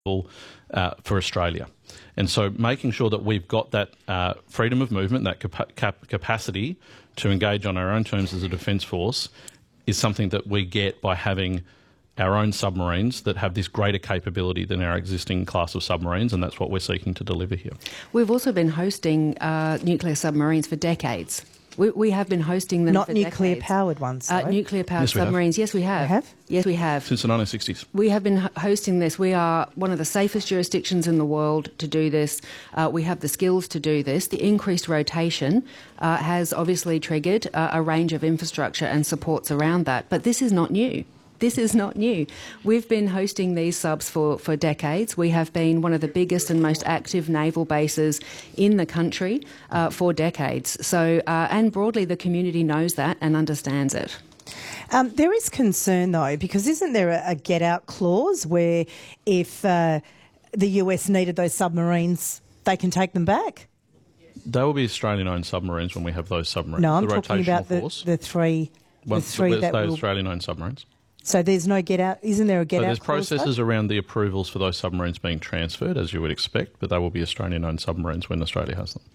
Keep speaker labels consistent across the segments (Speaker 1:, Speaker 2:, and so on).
Speaker 1: for Australia. And so making sure that we've got that freedom of movement, that capacity to engage on our own terms as a defence force is something that we get by having our own submarines that have this greater capability than our existing class of submarines, and that's what we're seeking to deliver here.
Speaker 2: We've also been hosting nuclear submarines for decades. We have been hosting them
Speaker 3: Not
Speaker 2: for
Speaker 3: nuclear-powered ones, though.
Speaker 2: Nuclear-powered submarines, yes, we have.
Speaker 3: You have?
Speaker 2: Yes, we have.
Speaker 1: Since the 1960s.
Speaker 2: We have been hosting this. We are one of the safest jurisdictions in the world to do this. We have the skills to do this. The increased rotation has obviously triggered a range of infrastructure and supports around that. But this is not new. This is not new. We've been hosting these subs for decades. We have been one of the biggest and most active naval bases in the country for decades. So, and broadly, the community knows that and understands it.
Speaker 3: There is concern, though, because isn't there a get-out clause where if the US needed those submarines, they can take them back?
Speaker 1: They will be Australian-owned submarines when we have those submarines.
Speaker 3: No, I'm
Speaker 1: the
Speaker 3: talking about the three that will...
Speaker 1: Australian-owned submarines.
Speaker 3: So there's no get-out... Isn't there a get-out
Speaker 1: clause?
Speaker 3: So there's
Speaker 1: processes around the approvals for those submarines being transferred, as you would expect, but they will be Australian-owned submarines when Australia has them.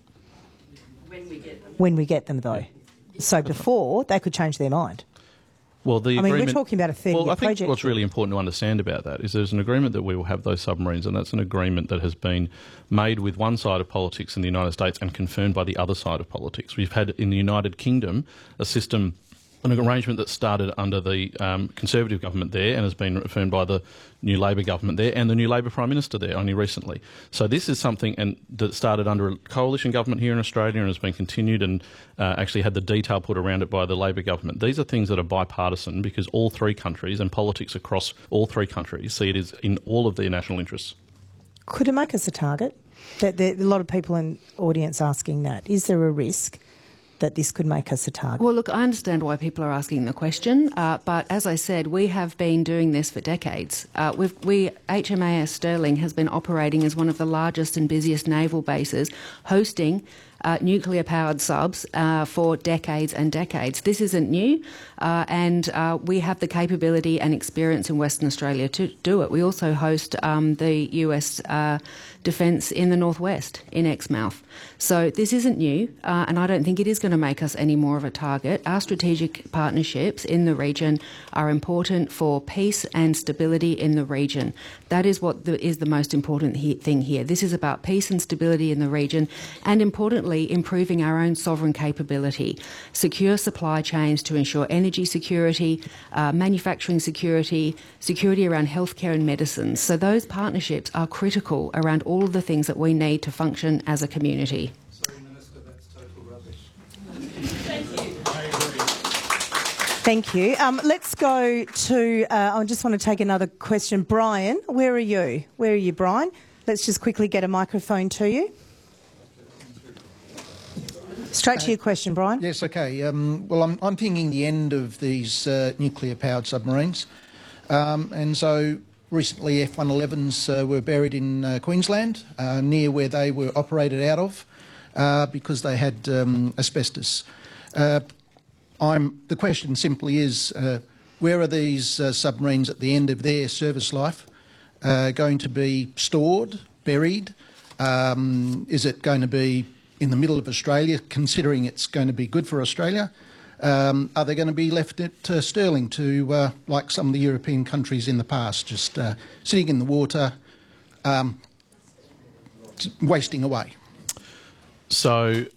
Speaker 3: When we get them, though. So before, they could change their mind.
Speaker 1: Well,
Speaker 3: we're talking about a 30-year project.
Speaker 1: I think what's really important to understand about that is there's an agreement that we will have those submarines, and that's an agreement that has been made with one side of politics in the United States and confirmed by the other side of politics. We've had in the United Kingdom a system, an arrangement that started under the Conservative government there and has been affirmed by the new Labor government there and the new Labor Prime Minister there only recently. So this is something that started under a coalition government here in Australia and has been continued and actually had the detail put around it by the Labor government. These are things that are bipartisan because all three countries and politics across all three countries see it as in all of their national interests.
Speaker 3: Could it make us a target? A lot of people in the audience asking that. Is there a risk that this could make us a target?
Speaker 2: Well, look, I understand why people are asking the question, but as I said, we have been doing this for decades. HMAS Stirling has been operating as one of the largest and busiest naval bases, hosting nuclear-powered subs for decades and decades. This isn't new, and we have the capability and experience in Western Australia to do it. We also host the US defence in the northwest, in Exmouth. So this isn't new, and I don't think it is going to make us any more of a target. Our strategic partnerships in the region are important for peace and stability in the region. That is what is the most important thing here. This is about peace and stability in the region, and importantly, improving our own sovereign capability, secure supply chains to ensure energy security, manufacturing security, security around healthcare and medicines. So those partnerships are critical around all of the things that we need to function as a community.
Speaker 4: Sorry, Minister, that's total rubbish.
Speaker 3: Thank you. Let's go to... I just want to take another question. Brian, where are you? Where are you, Brian? Let's just quickly get a microphone to you. Straight to your question, Brian.
Speaker 4: Yes, okay. Well, I'm thinking the end of these nuclear-powered submarines. And so recently F-111s were buried in Queensland, near where they were operated out of, because they had asbestos. The question simply is, where are these submarines at the end of their service life going to be stored, buried? Is it going to be in the middle of Australia, considering it's going to be good for Australia? Are they going to be left at Stirling to, like some of the European countries in the past, just sitting in the water, wasting away?
Speaker 1: So,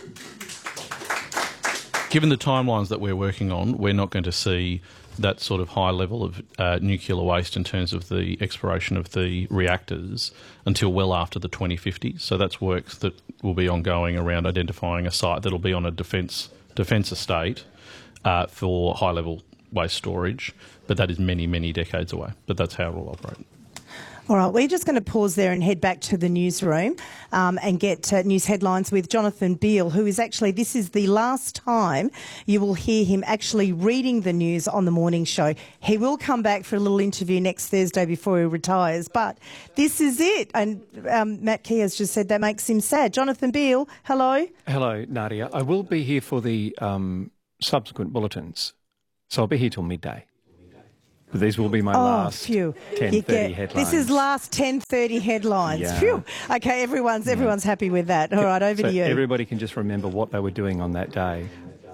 Speaker 1: given the timelines that we're working on, we're not going to see that sort of high level of nuclear waste in terms of the expiration of the reactors until well after the 2050s. So that's work that will be ongoing around identifying a site that will be on a defence estate for high-level waste storage, but that is many, many decades away. But that's how it will operate.
Speaker 3: All right, we're just going to pause there and head back to the newsroom and get news headlines with Jonathan Beale, who is actually, this is the last time you will hear him actually reading the news on the morning show. He will come back for a little interview next Thursday before he retires, but this is it. And Matt Key has just said that makes him sad. Jonathan Beale, hello.
Speaker 5: Hello, Nadia. I will be here for the subsequent bulletins, so I'll be here till midday. These will be my last 10:30 headlines.
Speaker 3: This is last 10:30 headlines.
Speaker 5: Yeah.
Speaker 3: Phew. Okay, everyone's happy with that. All right, over to you.
Speaker 5: Everybody can just remember what they were doing on that day.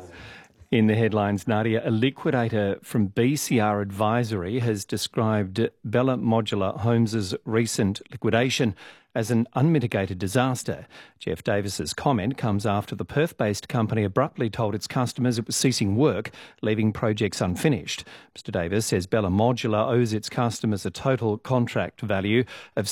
Speaker 5: In the headlines, Nadia, a liquidator from BCR Advisory has described Bella Modular Homes' recent liquidation as an unmitigated disaster. Jeff Davis's comment comes after the Perth-based company abruptly told its customers it was ceasing work, leaving projects unfinished. Mr Davis says Bella Modular owes its customers a total contract value of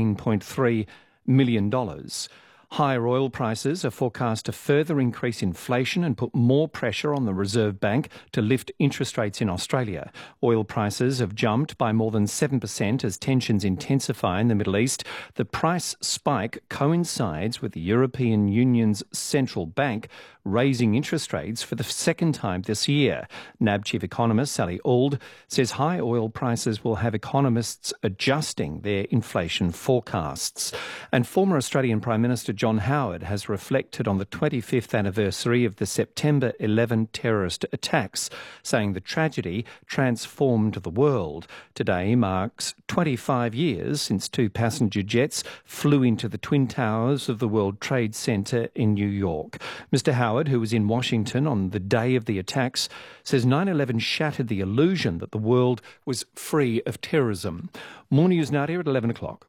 Speaker 5: $16.3 million. Higher oil prices are forecast to further increase inflation and put more pressure on the Reserve Bank to lift interest rates in Australia. Oil prices have jumped by more than 7% as tensions intensify in the Middle East. The price spike coincides with the European Union's central bank raising interest rates for the second time this year. NAB chief economist Sally Auld says high oil prices will have economists adjusting their inflation forecasts. And former Australian Prime Minister John Howard has reflected on the 25th anniversary of the September 11 terrorist attacks, saying the tragedy transformed the world. Today marks 25 years since 2 passenger jets flew into the Twin Towers of the World Trade Center in New York. Mr Howard, who was in Washington on the day of the attacks, says 9/11 shattered the illusion that the world was free of terrorism. More news, Nadia, at 11 o'clock.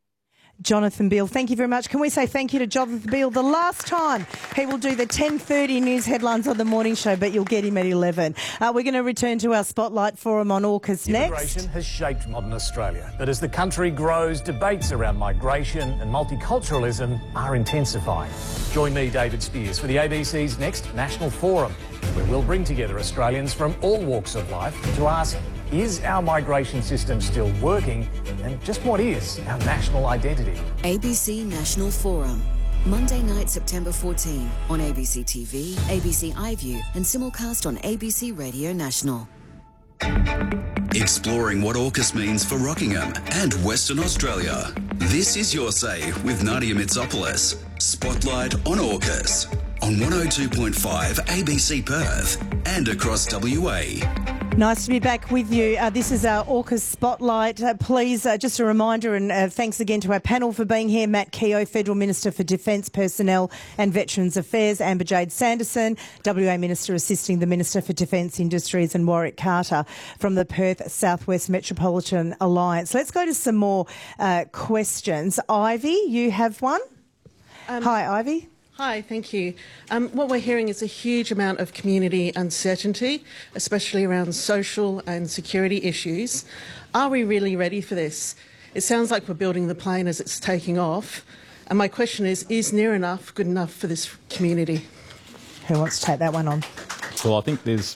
Speaker 3: Jonathan Beale, thank you very much. Can we say thank you to Jonathan Beale? The last time he will do the 10:30 news headlines on the morning show, but you'll get him at 11. We're going to return to our Spotlight Forum on AUKUS next.
Speaker 6: Migration has shaped modern Australia, but as the country grows, debates around migration and multiculturalism are intensifying. Join me, David Spears, for the ABC's next National Forum, where we'll bring together Australians from all walks of life to ask, is our migration system still working? And just what is our national identity?
Speaker 7: ABC National Forum. Monday night, September 14 on ABC TV, ABC iView and simulcast on ABC Radio National.
Speaker 8: Exploring what AUKUS means for Rockingham and Western Australia. This is Your Say with Nadia Mitsopoulos. Spotlight on AUKUS on 102.5 ABC Perth and across WA.
Speaker 3: Nice to be back with you. This is our AUKUS Spotlight. Please, just a reminder, and thanks again to our panel for being here. Matt Keogh, Federal Minister for Defence Personnel and Veterans Affairs. Amber Jade Sanderson, WA Minister assisting the Minister for Defence Industries, and Warwick Carter from the Perth Southwest Metropolitan Alliance. Let's go to some more questions. Ivy, you have one? Hi, Ivy.
Speaker 9: Hi, thank you. What we're hearing is a huge amount of community uncertainty, especially around social and security issues. Are we really ready for this? It sounds like we're building the plane as it's taking off. And my question is near enough good enough for this community?
Speaker 3: Who wants to take that one on?
Speaker 1: Well, I think there's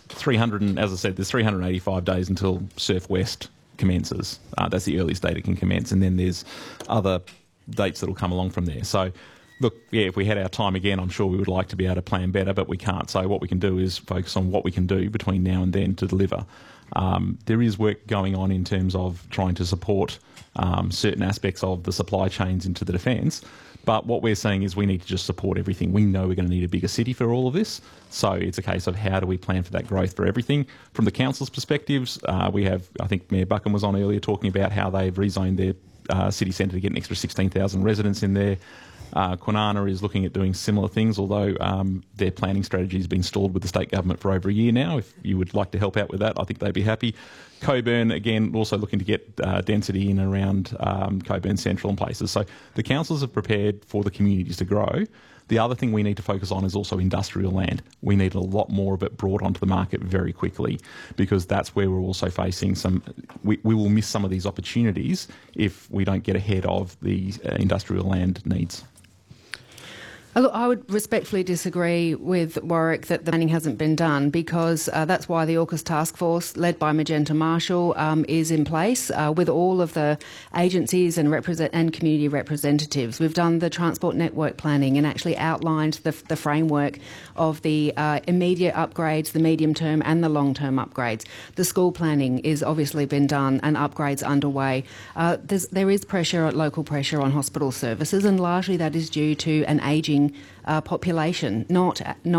Speaker 1: 385 days until Surf West commences. That's the earliest date it can commence. And then there's other dates that will come along from there. So, look, yeah, if we had our time again, I'm sure we would like to be able to plan better, but we can't. So what we can do is focus on what we can do between now and then to deliver. There is work going on in terms of trying to support certain aspects of the supply chains into the defence. But what we're saying is we need to just support everything. We know we're going to need a bigger city for all of this. So it's a case of how do we plan for that growth for everything. From the council's perspectives, we have, I think Mayor Buchan was on earlier talking about how they've rezoned their city centre to get an extra 16,000 residents in there. Kwinana is looking at doing similar things, although their planning strategy has been stalled with the state government for over a year now. If you would like to help out with that, I think they'd be happy. Cockburn, again, also looking to get density in around Cockburn Central and places. So the councils have prepared for the communities to grow. The other thing we need to focus on is also industrial land. We need a lot more of it brought onto the market very quickly, because that's where we're also facing some... We will miss some of these opportunities if we don't get ahead of the industrial land needs.
Speaker 2: Look, I would respectfully disagree with Warwick that the planning hasn't been done, because that's why the AUKUS task force, led by Magenta Marshall, is in place with all of the agencies and community representatives. We've done the transport network planning and actually outlined the framework of the immediate upgrades, the medium term and the long term upgrades. The school planning is obviously been done and upgrades underway. There is local pressure on hospital services, and largely that is due to an ageing population, not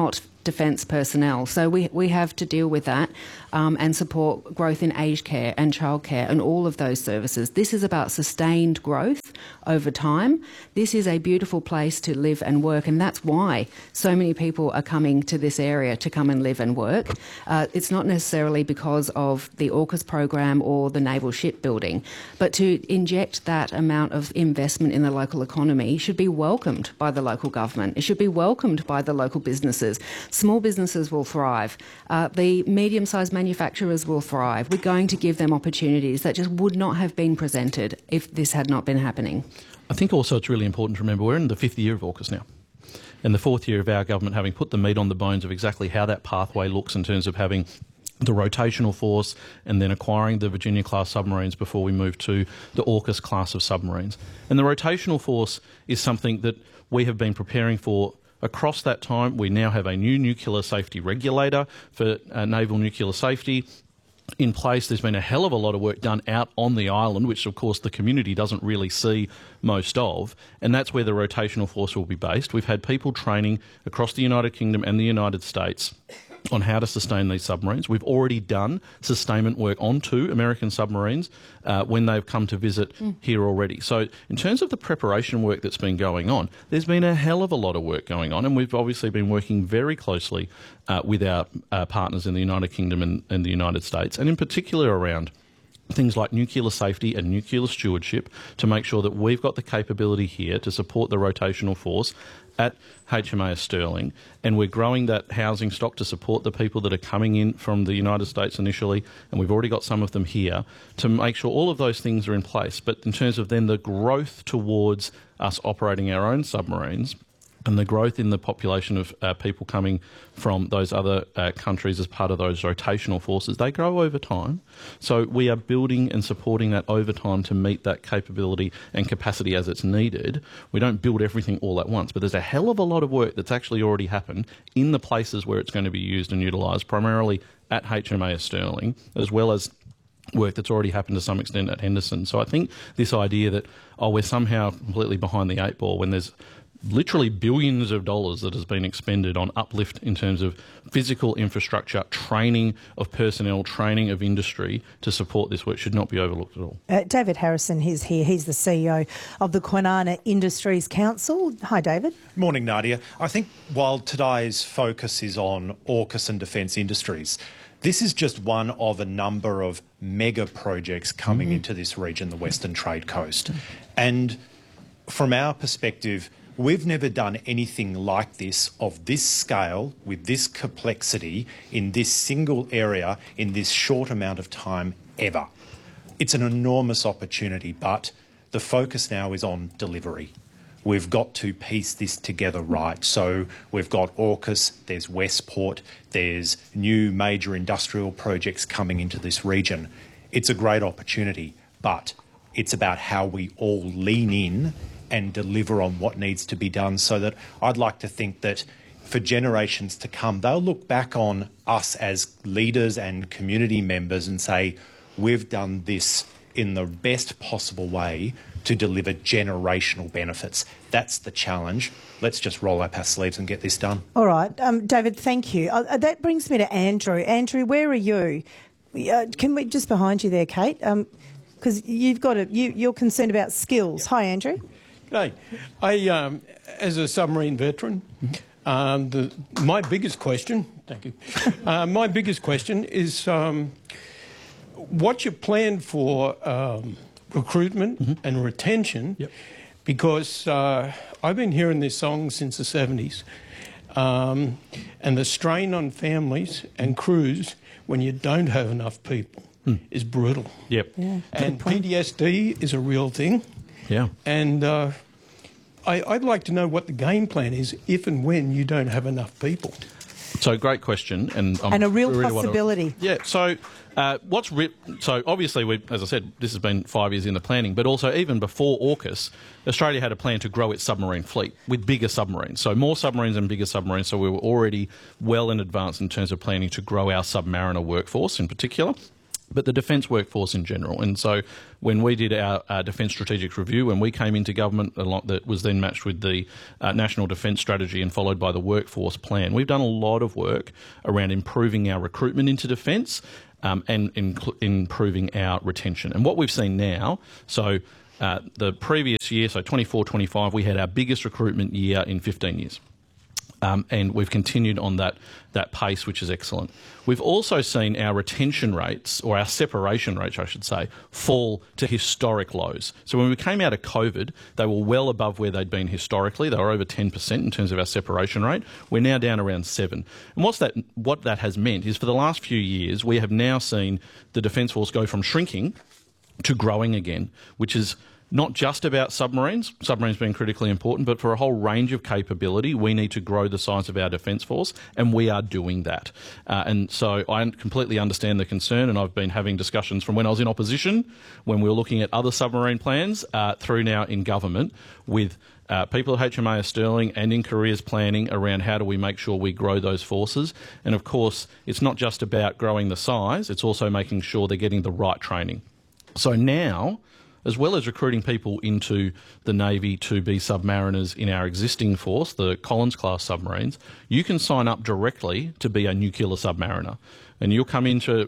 Speaker 2: defence personnel. So we have to deal with that and support growth in aged care and childcare and all of those services. This is about sustained growth over time. This is a beautiful place to live and work, and that's why so many people are coming to this area to come and live and work. It's not necessarily because of the AUKUS program or the naval shipbuilding, but to inject that amount of investment in the local economy should be welcomed by the local government. It should be welcomed by the local businesses. Small businesses will thrive. The medium-sized manufacturers will thrive. We're going to give them opportunities that just would not have been presented if this had not been happening.
Speaker 1: I think also it's really important to remember we're in the 5th year of AUKUS now, and the 4th year of our government having put the meat on the bones of exactly how that pathway looks in terms of having the rotational force and then acquiring the Virginia-class submarines before we move to the AUKUS class of submarines. And the rotational force is something that we have been preparing for across that time. We now have a new nuclear safety regulator for naval nuclear safety in place. There's been a hell of a lot of work done out on the island, which of course the community doesn't really see most of, and that's where the rotational force will be based. We've had people training across the United Kingdom and the United States on how to sustain these submarines. We've already done sustainment work on 2 American submarines when they've come to visit here already. So in terms of the preparation work that's been going on, there's been a hell of a lot of work going on, and we've obviously been working very closely with our partners in the United Kingdom and the United States, and in particular around things like nuclear safety and nuclear stewardship to make sure that we've got the capability here to support the rotational force at HMAS Stirling, and we're growing that housing stock to support the people that are coming in from the United States initially, and we've already got some of them here, to make sure all of those things are in place. But in terms of then the growth towards us operating our own submarines, and the growth in the population of people coming from those other countries as part of those rotational forces, they grow over time. So we are building and supporting that over time to meet that capability and capacity as it's needed. We don't build everything all at once, but there's a hell of a lot of work that's actually already happened in the places where it's going to be used and utilised, primarily at HMAS Stirling, as well as work that's already happened to some extent at Henderson. So I think this idea that, we're somehow completely behind the 8 ball when there's literally billions of dollars that has been expended on uplift in terms of physical infrastructure, training of personnel, training of industry to support this work should not be overlooked at all.
Speaker 3: David Harrison is here. He's the CEO of the Kwinana Industries Council. Hi, David.
Speaker 10: Morning, Nadia. I think while today's focus is on AUKUS and defence industries, this is just one of a number of mega projects coming into this region, the Western Trade Coast. And from our perspective, we've never done anything like this, of this scale, with this complexity, in this single area, in this short amount of time, ever. It's an enormous opportunity, but the focus now is on delivery. We've got to piece this together right. So we've got AUKUS, there's Westport, there's new major industrial projects coming into this region. It's a great opportunity, but it's about how we all lean in and deliver on what needs to be done, so that I'd like to think that for generations to come, they'll look back on us as leaders and community members and say, we've done this in the best possible way to deliver generational benefits. That's the challenge. Let's just roll up our sleeves and get this done.
Speaker 3: All right. David, thank you. That brings me to Andrew. Andrew, where are you? Can we, just behind you there, Kate, because you're concerned about skills. Hi, Andrew.
Speaker 11: G'day. I, as a submarine veteran, my biggest question, thank you, my biggest question is what's your plan for recruitment and retention? Yep. Because I've been hearing this song since the 70s, and the strain on families and crews when you don't have enough people is brutal.
Speaker 1: Yep.
Speaker 3: Yeah,
Speaker 11: and PTSD is a real thing.
Speaker 1: Yeah.
Speaker 11: And I'd like to know what the game plan is if and when you don't have enough people.
Speaker 1: So great question. And
Speaker 3: a real possibility.
Speaker 1: So so obviously, as I said, this has been 5 years in the planning, but also even before AUKUS, Australia had a plan to grow its submarine fleet with bigger submarines. So more submarines and bigger submarines. So we were already well in advance in terms of planning to grow our submariner workforce in particular. but the defence workforce in general. And so when we did our Defence Strategic Review, when we came into government, a lot that was then matched with the National Defence Strategy and followed by the Workforce Plan, we've done a lot of work around improving our recruitment into defence and improving our retention. And what we've seen now, so the previous year, so 24-25, we had our biggest recruitment year in 15 years. And we've continued on that pace, which is excellent. We've also seen our retention rates, or our separation rates, I should say, fall to historic lows. So when we came out of COVID, they were well above where they'd been historically. They were over 10% in terms of our separation rate. We're now down around 7%. And what that has meant is for the last few years, we have now seen the Defence Force go from shrinking to growing again, which is not just about submarines being critically important, but for a whole range of capability, we need to grow the size of our Defence Force, and we are doing that. And so I completely understand the concern, and I've been having discussions from when I was in opposition, when we were looking at other submarine plans, through now in government, with people at HMAS Stirling and in careers planning around how do we make sure we grow those forces. And of course, it's not just about growing the size, it's also making sure they're getting the right training. So now, as well as recruiting people into the Navy to be submariners in our existing force, the Collins-class submarines, you can sign up directly to be a nuclear submariner. And you'll come into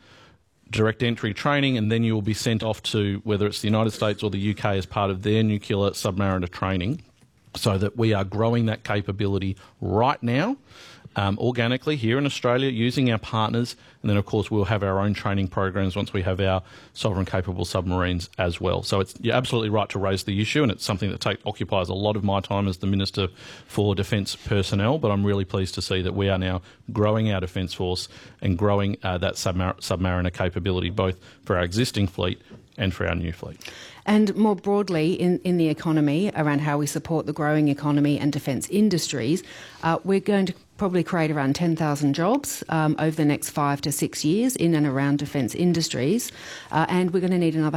Speaker 1: direct entry training, and then you'll be sent off to whether it's the United States or the UK as part of their nuclear submariner training, so that we are growing that capability right now, organically here in Australia, using our partners, and then of course we'll have our own training programs once we have our sovereign capable submarines as well. So you're absolutely right to raise the issue, and it's something that occupies a lot of my time as the Minister for Defence Personnel, but I'm really pleased to see that we are now growing our Defence Force and growing that submariner capability, both for our existing fleet and for our new fleet.
Speaker 2: And more broadly, in the economy, around how we support the growing economy and defence industries, we're going to probably create around 10,000 jobs over the next 5 to 6 years in and around defence industries, and we're going to need another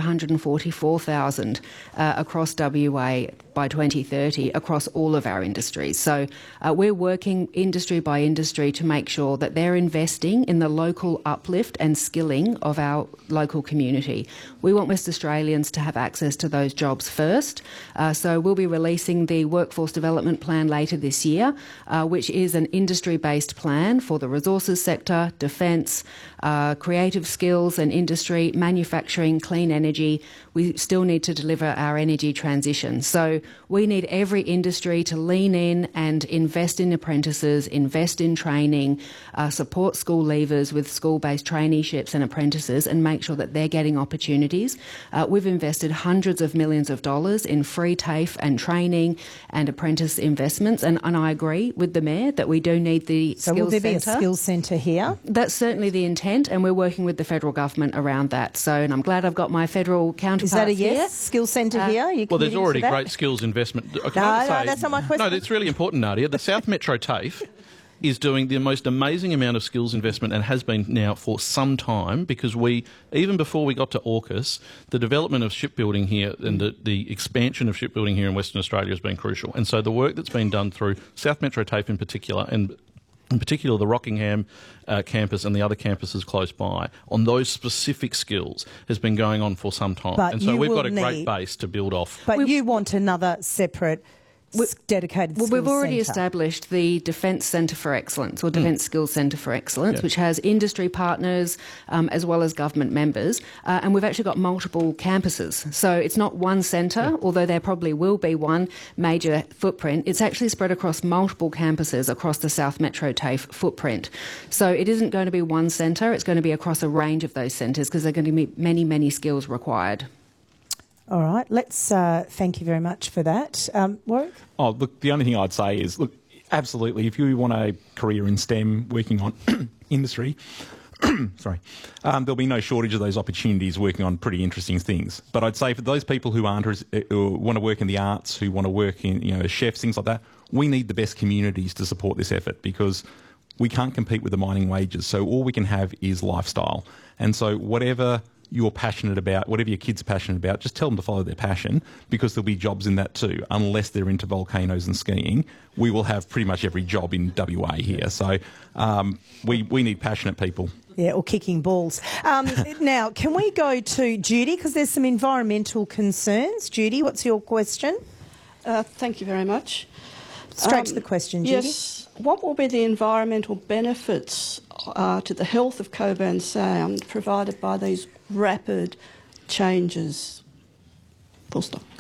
Speaker 2: 144,000 across WA by 2030 across all of our industries. So we're working industry by industry to make sure that they're investing in the local uplift and skilling of our local community. We want West Australians to have access to those jobs first. So we'll be releasing the Workforce Development Plan later this year, which is an industry-based plan for the resources sector, defence, creative skills and industry, manufacturing, clean energy. We still need to deliver our energy transition. So we need every industry to lean in and invest in apprentices, invest in training, support school leavers with school-based traineeships and apprentices, and make sure that they're getting opportunities. We've invested hundreds of millions of dollars in free TAFE and training and apprentice investments, and I agree with the Mayor that we do need the skills centre.
Speaker 3: So will there be a skills centre here?
Speaker 2: That's certainly the intent, and we're working with the federal government around that. So, and I'm glad I've got my federal counterparts.
Speaker 3: Is that a yes?
Speaker 2: Here.
Speaker 3: Skills centre here?
Speaker 1: Well, there's already great skills investment.
Speaker 3: No, that's not my question.
Speaker 1: No, that's really important, Nadia. The South Metro TAFE is doing the most amazing amount of skills investment, and has been now for some time, because even before we got to AUKUS, the development of shipbuilding here and the expansion of shipbuilding here in Western Australia has been crucial. And so the work that's been done through South Metro TAFE in particular, and in particular the Rockingham campus and the other campuses close by, on those specific skills has been going on for some time.
Speaker 3: But
Speaker 1: and so we've got a great base to build off.
Speaker 3: But you want another separate dedicated skills
Speaker 2: we've already
Speaker 3: centre.
Speaker 2: established the Defence Centre for Excellence, or Defence Skills Centre for Excellence, which has industry partners as well as government members, and we've actually got multiple campuses. So it's not one centre, although there probably will be one major footprint. It's actually spread across multiple campuses across the South Metro TAFE footprint. So it isn't going to be one centre, it's going to be across a range of those centres, because there are going to be many, many skills required.
Speaker 3: All right, let's thank you very much for that. Warwick?
Speaker 12: Oh, look, the only thing I'd say is, look, absolutely, if you want a career in STEM working on industry, there'll be no shortage of those opportunities working on pretty interesting things. But I'd say for those people who who want to work in the arts, who want to work in, chefs, things like that, we need the best communities to support this effort, because we can't compete with the mining wages. So all we can have is lifestyle. And so whatever you're passionate about, whatever your kids are passionate about, just tell them to follow their passion, because there'll be jobs in that too. Unless they're into volcanoes and skiing, we will have pretty much every job in WA here. So we need passionate people.
Speaker 3: Yeah, or kicking balls. Now, can we go to Judy, because there's some environmental concerns. Judy, what's your question?
Speaker 13: Thank you very much.
Speaker 3: Straight to the question, Judy.
Speaker 13: Yes. What will be the environmental benefits to the health of Cockburn Sound provided by these rapid changes? Full stop.